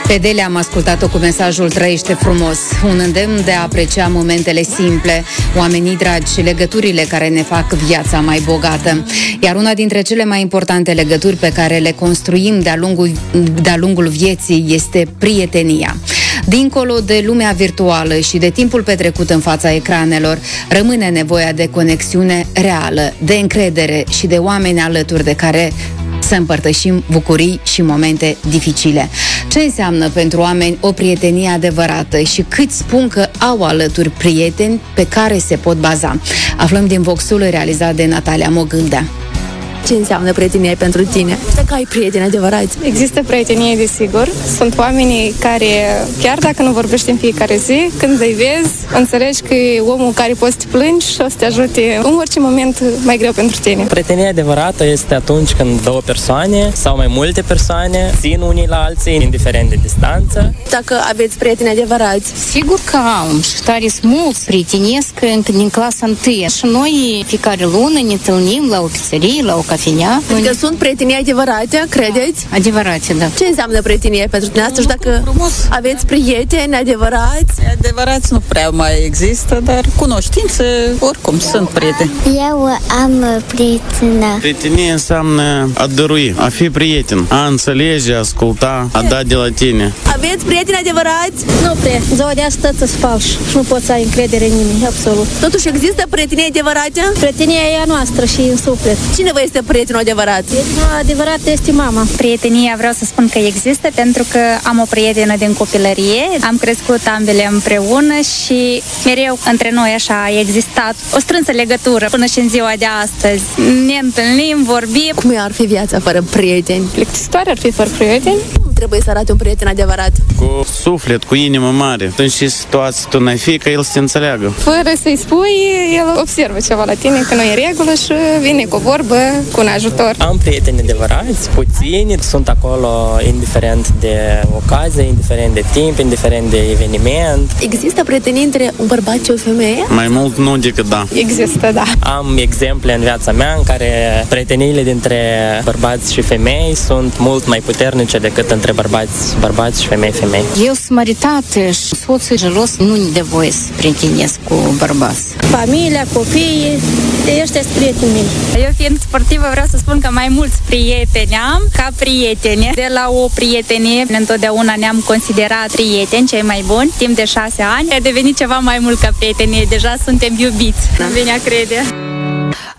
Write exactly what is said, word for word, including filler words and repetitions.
Pe Delia am ascultat-o cu mesajul Trăiește frumos, un îndemn de a aprecia momentele simple, oamenii dragi și legăturile care ne fac viața mai bogată. Iar una dintre cele mai importante legături pe care le construim de-a lungul, de-a lungul vieții este prietenia. Dincolo de lumea virtuală și de timpul petrecut în fața ecranelor, rămâne nevoia de conexiune reală, de încredere și de oameni alături de care să împărtășim bucurii și momente dificile. Ce înseamnă pentru oameni o prietenie adevărată și cât spun că au alături prieteni pe care se pot baza? Aflăm din Voxul realizat de Natalia Mogâldea. Ce înseamnă prietenia pentru tine? Dacă ai prieteni adevărați? Există prietenie, desigur. Sunt oamenii care, chiar dacă nu vorbești în fiecare zi, când îi vezi, înțelegi că e omul care poți să te plângi și o să te ajute în orice moment mai greu pentru tine. Prietenia adevărată este atunci când două persoane sau mai multe persoane țin unii la alții, indiferent de distanță. Dacă aveți prieteni adevărați? Sigur că am și tare sunt mulți prietenesc încă din clasa întâi. Și noi fiecare lună ne întâlnim la o pizzerie, la o cafenea. Adică sunt prietenii adevărate, credeți? Adevărate, da. Ce înseamnă prietenie pentru dumneavoastră și dacă frumos. aveți prieteni adevărați? Adevărați nu prea mai există, dar cunoștințe oricum sunt prieteni. Eu am prietena. Prietenie înseamnă a dărui, a fi prieten, a înțelege, a asculta, a da de la tine. Aveți prieteni adevărați? Nu prea. Ziua de astăzi îți falși și nu poți să ai încredere în nimeni, absolut. Totuși există prietenie adevărate? Prietenia e a noastră și în suflet. Cine vă este prietenul adevărat? Prietenul adevărat este mama. Prietenia vreau să spun că există pentru că am o prietenă din copilărie. Am crescut ambele împreună și mereu între noi așa a existat o strânsă legătură până și în ziua de astăzi. Ne întâlnim, vorbim. Cum ar fi viața fără prieteni? Plictisitoare ar fi fără prieteni. Cum trebuie să arate un prieten adevărat? Cu suflet, cu inimă mare. În ce situație tu n-ai fi, ca el să te înțeleagă. Fără să-i spui, el observă ceva la tine, că nu e în regulă și vine cu o vorbă, cu un ajutor. Am prieteni adevărați, puțini, sunt acolo indiferent de ocazie, indiferent de timp, indiferent de eveniment. Există prietenii între un bărbat și o femeie? Mai mult nu decât da. Există, da. Am exemple în viața mea în care prieteniile dintre bărbați și femei sunt mult mai puternice decât între bărbați, bărbați și femei, femei. Eu sunt maritată și soțul gelos nu ne dă voie să prietenesc cu bărbați. Familia, copiii, ăștia sunt prietenii mei. Eu fiind sportivă vreau să spun că mai mulți prieteni am ca prieteni. De la o prietenie întotdeauna ne-am considerat prieteni cei mai buni. Timp de șase ani a devenit ceva mai mult ca prietenie. Deja suntem iubiți. Nu venea crede.